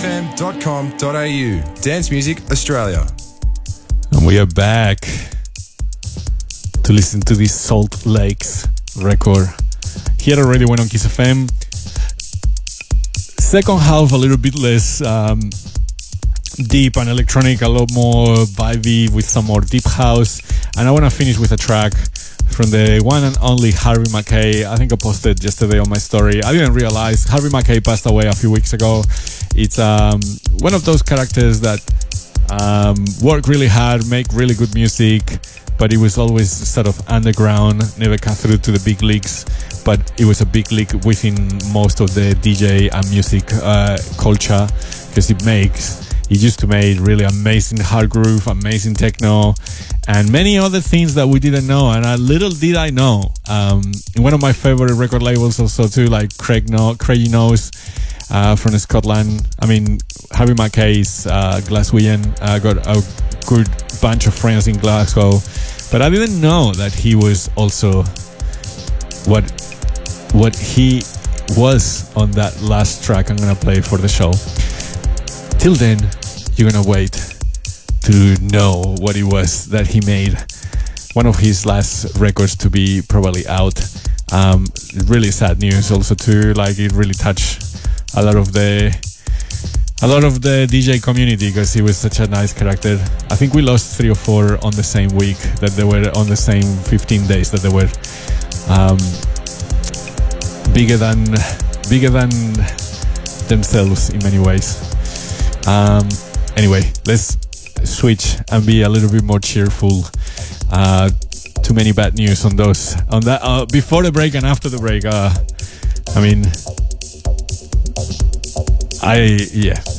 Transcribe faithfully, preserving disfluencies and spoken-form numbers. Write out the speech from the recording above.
m dot com dot a u. Dance Music Australia. And we are back to listen to this Salt Lakes record. Here already went on Kiss F M. Second half a little bit less um, deep and electronic, a lot more vibey with some more deep house. And I want to finish with a track from the one and only Harvey Mackay. I think I posted yesterday on my story. I didn't realize Harvey Mackay passed away a few weeks ago. It's um, one of those characters that um, work really hard, make really good music, but it was always sort of underground, never cut through to the big leagues. But it was a big league within most of the D J and music uh, culture, because it makes He used to make really amazing hard groove, amazing techno, and many other things that we didn't know. And a little did I know, um, in one of my favorite record labels also too, like Craig no- Craigie Nose uh, from Scotland. I mean, Harvey Mackay's uh, Glaswegian. I uh, got a good bunch of friends in Glasgow, but I didn't know that he was also what what he was on that last track I'm gonna play for the show. Till then, you're gonna wait to know what it was that he made. One of his last records to be probably out. Um, really sad news also too. Like, it really touched a lot of the a lot of the D J community, because he was such a nice character. I think we lost three or four on the same week, that they were on the same fifteen days that they were um, bigger than bigger than themselves in many ways. Um, anyway, let's switch and be a little bit more cheerful. Uh, too many bad news on those, on that, uh, before the break and after the break. Uh, I mean, I, yeah,